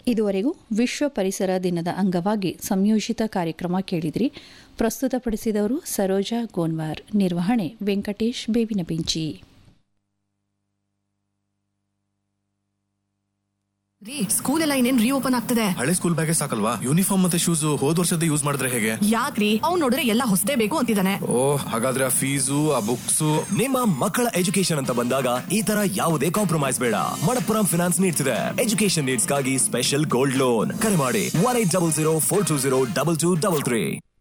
ಇದುವರೆಗೂ ವಿಶ್ವ ಪರಿಸರ ದಿನದ ಅಂಗವಾಗಿ ಸಂಯೋಜಿತ ಕಾರ್ಯಕ್ರಮ ಕೇಳಿದ್ರಿ. ಪ್ರಸ್ತುತಪಡಿಸಿದವರು ಸರೋಜಾ ಗೋನ್ವಾರ್. ನಿರ್ವಹಣೆ ವೆಂಕಟೇಶ್ ಬೇವಿನ ಬೆಂಚಿ. ಸ್ಕೂಲ್ ಎಲ್ಲ ಇನ್ನೇನ್ ರೀಓಪನ್ ಆಗ್ತದೆ. ಹಳೆ ಸ್ಕೂಲ್ ಬ್ಯಾಗೇ ಸಾಕಲ್ವಾ? ಯೂನಿಫಾರ್ಮ್ ಮತ್ತೆ ಶೂಸ್ ಹೋದ್ ವರ್ಷದ ಯೂಸ್ ಮಾಡಿದ್ರೆ ಹೇಗೆ? ಯಾಕ್ರಿ, ಅವ್ನು ನೋಡಿದ್ರೆ ಎಲ್ಲ ಹೊಸದೇ ಬೇಕು ಅಂತಿದ್ದಾನೆ. ಹಾಗಾದ್ರೆ ಆ ಫೀಸು, ಆ ಬುಕ್ಸ್. ನಿಮ್ಮ ಮಕ್ಕಳ ಎಜುಕೇಶನ್ ಅಂತ ಬಂದಾಗ ಈ ತರ ಯಾವುದೇ ಕಾಂಪ್ರಮೈಸ್ ಬೇಡ. ಮಣಪ್ಪುರಂ ಫಿನಾನ್ಸ್ ನೀಡ್ತಿದೆ ಎಜುಕೇಶನ್ ನೀಡ್ಸ್ಗಾಗಿ ಸ್ಪೆಷಲ್ ಗೋಲ್ಡ್ ಲೋನ್. ಕರೆ ಮಾಡಿ 1800 420 2233.